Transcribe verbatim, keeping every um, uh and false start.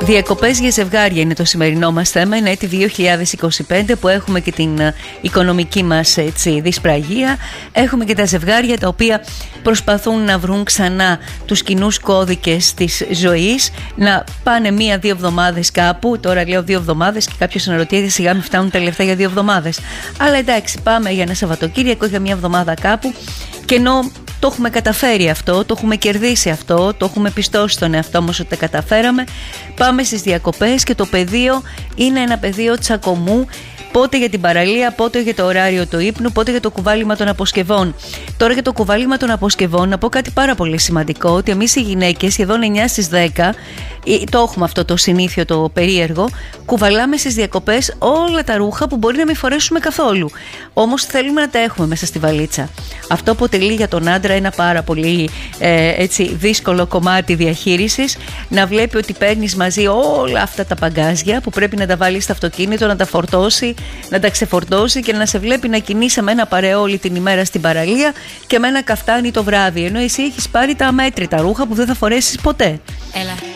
Διακοπές για ζευγάρια είναι το σημερινό μας θέμα. Είναι έτη δύο χιλιάδες είκοσι πέντε που έχουμε και την οικονομική μας έτσι, δυσπραγία. Έχουμε και τα ζευγάρια τα οποία προσπαθούν να βρουν ξανά τους κοινούς κώδικες της ζωής, να πάνε μία-δύο εβδομάδες κάπου. Τώρα λέω δύο εβδομάδες και κάποιος αναρωτιέται σιγά μην φτάνουν τα λεφτά για δύο εβδομάδες. Αλλά εντάξει, πάμε για ένα Σαββατοκύριακο, για μία εβδομάδα κάπου. Και ενώ το έχουμε καταφέρει αυτό, το έχουμε κερδίσει αυτό, το έχουμε πιστώσει στον εαυτό μας ότι τα καταφέραμε, πάμε στις διακοπές και το πεδίο είναι ένα πεδίο τσακωμού. Πότε για την παραλία, πότε για το ωράριο του ύπνου, πότε για το κουβάλιμα των αποσκευών. Τώρα για το κουβάλιμα των αποσκευών να πω κάτι πάρα πολύ σημαντικό, ότι εμείς οι γυναίκες σχεδόν εννιά στις δέκα, το έχουμε αυτό το συνήθιο το περίεργο, κουβαλάμε στις διακοπές όλα τα ρούχα που μπορεί να μην φορέσουμε καθόλου. Όμως θέλουμε να τα έχουμε μέσα στη βαλίτσα. Αυτό αποτελεί για τον άντρα ένα πάρα πολύ ε, έτσι, δύσκολο κομμάτι διαχείρισης, να βλέπει ότι παίρνεις μαζί όλα αυτά τα παγκάζια που πρέπει να τα βάλει στο αυτοκίνητο, να τα φορτώσει, να τα ξεφορτώσει και να σε βλέπει να κινείσαι με ένα παρεό όλη την ημέρα στην παραλία και με ένα καφτάνι το βράδυ. Ενώ εσύ έχεις πάρει τα αμέτρητα ρούχα που δεν θα φορέσεις ποτέ. Έλα.